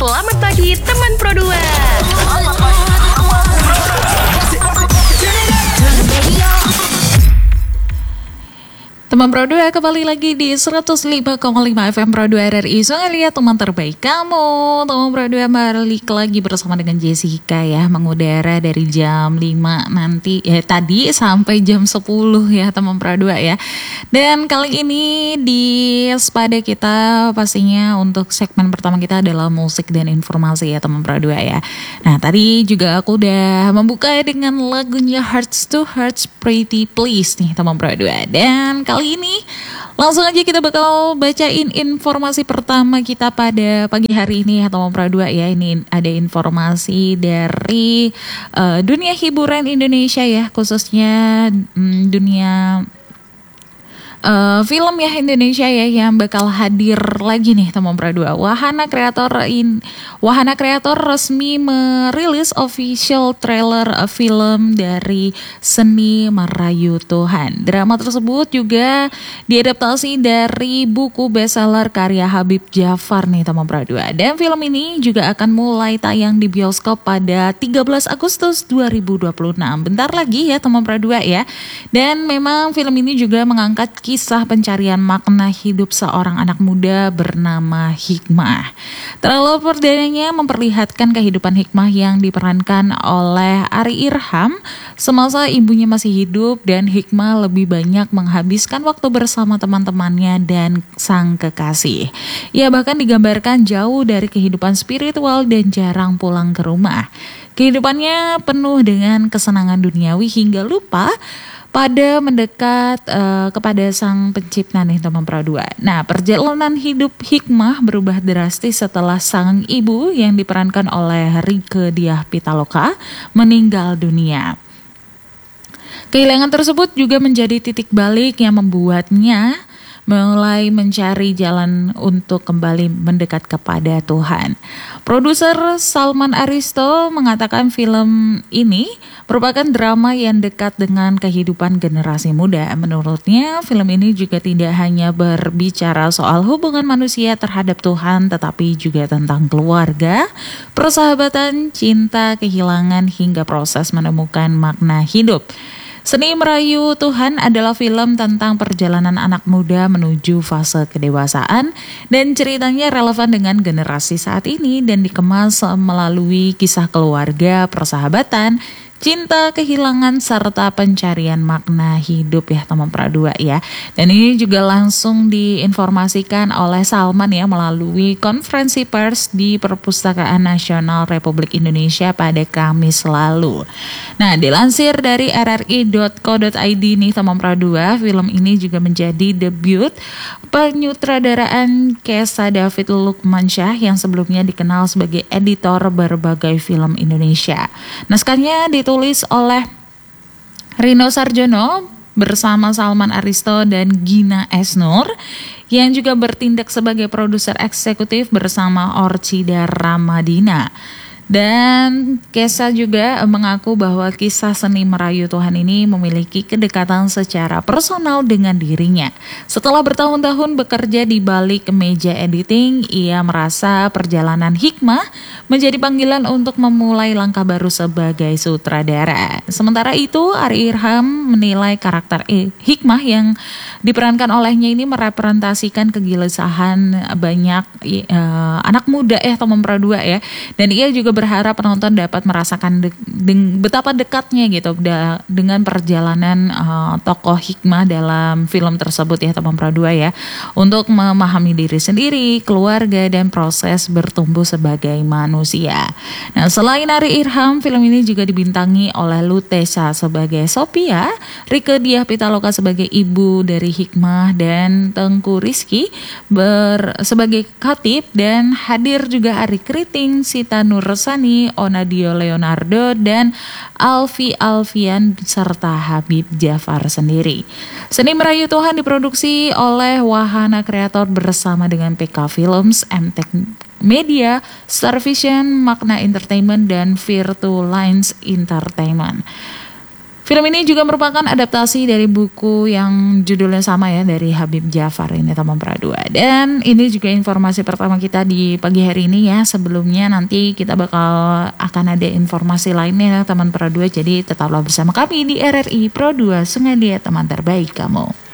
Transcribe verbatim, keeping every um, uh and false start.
Selamat pagi teman Pro dua. Teman Pro dua kembali lagi di seratus lima koma lima F M Pro dua R R I Songalia, teman terbaik kamu. Teman Pro dua balik lagi bersama dengan Jessica ya, mengudara dari jam lima nanti ya, tadi sampai jam sepuluh ya teman Pro dua ya. Dan kali ini di Spada kita pastinya untuk segmen pertama kita adalah musik dan informasi ya teman Pro dua ya. Nah tadi juga aku udah membuka dengan lagunya Hearts to Hearts Pretty Please nih teman Pro dua. Dan kali ini langsung aja kita bakal bacain informasi pertama kita pada pagi hari ini ya teman Pro dua ya. Ini ada informasi dari uh, dunia hiburan Indonesia ya, khususnya um, dunia Uh, film ya Indonesia ya yang bakal hadir lagi nih teman Pro dua. Wahana Kreator in Wahana Kreator resmi merilis official trailer film dari Seni Merayu Tuhan. Drama tersebut juga diadaptasi dari buku bestseller karya Habib Djafar nih teman Pro dua. Dan film ini juga akan mulai tayang di bioskop pada tiga belas Agustus dua ribu dua puluh enam. Bentar lagi ya teman Pro dua ya. Dan memang film ini juga mengangkat kisah pencarian makna hidup seorang anak muda bernama Hikmah. Trailer perdananya memperlihatkan kehidupan Hikmah yang diperankan oleh Ari Irham semasa ibunya masih hidup, dan Hikmah lebih banyak menghabiskan waktu bersama teman-temannya dan sang kekasih. Ia bahkan digambarkan jauh dari kehidupan spiritual dan jarang pulang ke rumah. Kehidupannya penuh dengan kesenangan duniawi hingga lupa pada mendekat uh, kepada sang pencipta nih teman Pro dua. Nah, perjalanan hidup Hikmah berubah drastis setelah sang ibu yang diperankan oleh Rieke Diah Pitaloka meninggal dunia. Kehilangan tersebut juga menjadi titik balik yang membuatnya mulai mencari jalan untuk kembali mendekat kepada Tuhan. Produser Salman Aristo mengatakan film ini merupakan drama yang dekat dengan kehidupan generasi muda. Menurutnya, film ini juga tidak hanya berbicara soal hubungan manusia terhadap Tuhan, tetapi juga tentang keluarga, persahabatan, cinta, kehilangan, hingga proses menemukan makna hidup. Seni Merayu Tuhan adalah film tentang perjalanan anak muda menuju fase kedewasaan, dan ceritanya relevan dengan generasi saat ini dan dikemas melalui kisah keluarga, persahabatan, cinta, kehilangan, serta pencarian makna hidup ya teman Pro dua ya. Dan ini juga langsung diinformasikan oleh Salman ya melalui konferensi pers di Perpustakaan Nasional Republik Indonesia pada Kamis lalu. Nah, dilansir dari r r i dot co dot i d nih teman Pro dua, film ini juga menjadi debut penyutradaraan Kesa David Lukmansyah yang sebelumnya dikenal sebagai editor berbagai film Indonesia. Naskahnya di ditulis oleh Rino Sarjono bersama Salman Aristo dan Gina Esnur yang juga bertindak sebagai produser eksekutif bersama Orchida Ramadina. Dan Kesa juga mengaku bahwa kisah Seni Merayu Tuhan ini memiliki kedekatan secara personal dengan dirinya. Setelah bertahun-tahun bekerja di balik meja editing, ia merasa perjalanan Hikmah menjadi panggilan untuk memulai langkah baru sebagai sutradara. Sementara itu, Ari Irham menilai karakter Hikmah yang diperankan olehnya ini merepresentasikan kegelisahan banyak uh, anak muda ya teman Pro dua ya. Dan ia juga berharap penonton dapat merasakan de- de- betapa dekatnya gitu da- dengan perjalanan uh, tokoh Hikmah dalam film tersebut ya teman Pro dua ya, untuk memahami diri sendiri, keluarga, dan proses bertumbuh sebagai manusia. Nah, selain Ari Irham, film ini juga dibintangi oleh Lutesa sebagai Sophia, Rieke Diah Pitaloka sebagai ibu dari Hikmah, dan Tengku Rizky ber- sebagai khatib, dan hadir juga Ari Kriting, Sita Nur Sani, Onadio Leonardo, dan Alfi Alfian serta Habib Djafar sendiri. Seni Merayu Tuhan diproduksi oleh Wahana Kreator bersama dengan P K Films, M Tech Media, Star Vision, Makna Entertainment, dan Virtu Lines Entertainment. Film ini juga merupakan adaptasi dari buku yang judulnya sama ya, dari Habib Jafar ini teman Pradua. Dan ini juga informasi pertama kita di pagi hari ini ya. Sebelumnya nanti kita bakal akan ada informasi lainnya teman Pradua. Jadi tetaplah bersama kami di R R I Pro dua, Sungai Liat teman terbaik kamu.